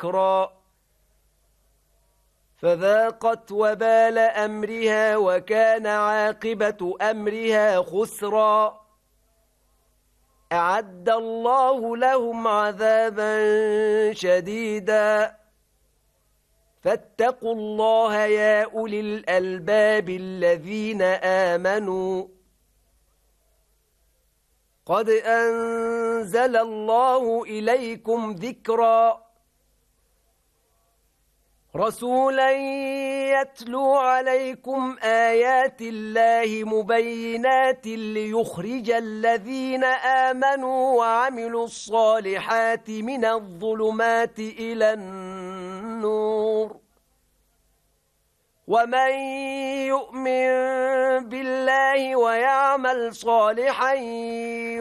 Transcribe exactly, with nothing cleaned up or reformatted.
مكرا فذاقت وبال أمرها وكان عاقبة أمرها خسرا أعد الله لهم عذابا شديدا فاتقوا الله يا أولي الألباب الذين آمنوا قد أنزل الله إليكم ذكرا رسولا يتلو عليكم آيات الله مبينات ليخرج الذين آمنوا وعملوا الصالحات من الظلمات إلى النور ومن يؤمن بالله ويعمل صالحا